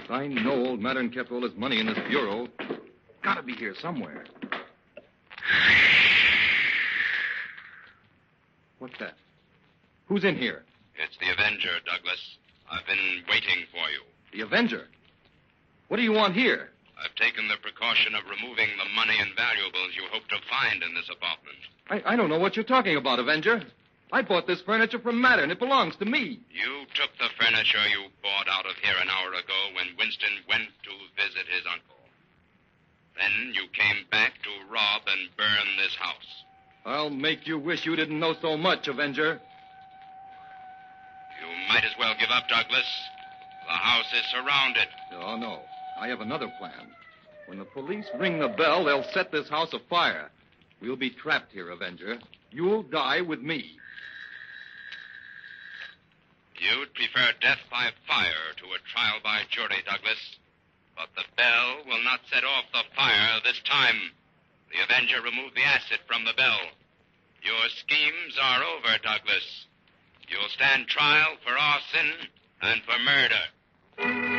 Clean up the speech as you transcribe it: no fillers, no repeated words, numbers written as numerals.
I know old Mattern kept all his money in this bureau. Gotta be here somewhere. What's that? Who's in here? It's the Avenger, Douglas. I've been waiting for you. The Avenger? What do you want here? I've taken the precaution of removing the money and valuables you hope to find in this apartment. I don't know what you're talking about, Avenger. I bought this furniture from Mattern. It belongs to me. You took the furniture you bought out of here an hour ago when Winston went to visit his uncle. Then you came back to rob and burn this house. I'll make you wish you didn't know so much, Avenger. You might as well give up, Douglas. The house is surrounded. Oh, no. I have another plan. When the police ring the bell, they'll set this house afire. We'll be trapped here, Avenger. You'll die with me. You'd prefer death by fire to a trial by jury, Douglas. But the bell will not set off the fire this time. The Avenger removed the acid from the bell. Your schemes are over, Douglas. You'll stand trial for arson and for murder.